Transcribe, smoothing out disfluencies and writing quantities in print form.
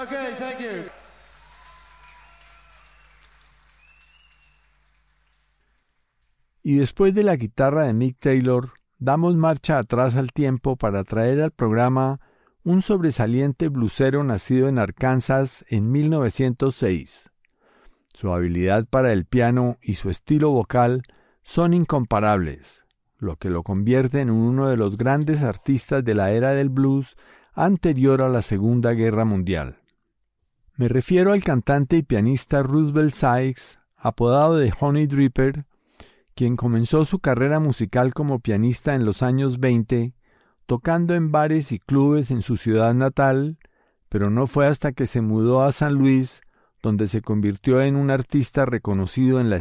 Okay, thank you. Y después de la guitarra de Mick Taylor, damos marcha atrás al tiempo para traer al programa un sobresaliente bluesero nacido en Arkansas en 1906. Su habilidad para el piano y su estilo vocal son incomparables, lo que lo convierte en uno de los grandes artistas de la era del blues anterior a la Segunda Guerra Mundial. Me refiero al cantante y pianista Roosevelt Sykes, apodado de Honey Dripper, quien comenzó su carrera musical como pianista en los años 20, tocando en bares y clubes en su ciudad natal, pero no fue hasta que se mudó a San Luis donde se convirtió en un artista reconocido en la